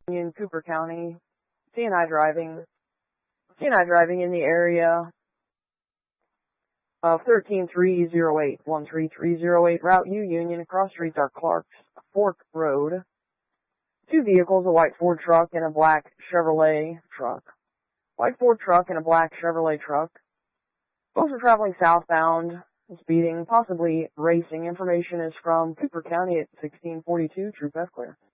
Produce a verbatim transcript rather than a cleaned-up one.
in Cooper County, C and I driving, C and I driving in the area of thirteen three oh eight, one three three oh eight, Route U Union, across streets are Clark's Fork Road. Two vehicles, a white Ford truck and a black Chevrolet truck. White Ford truck and a black Chevrolet truck. Both are traveling southbound, speeding, possibly racing. Information is from Cooper County at sixteen forty-two, Troop F clear.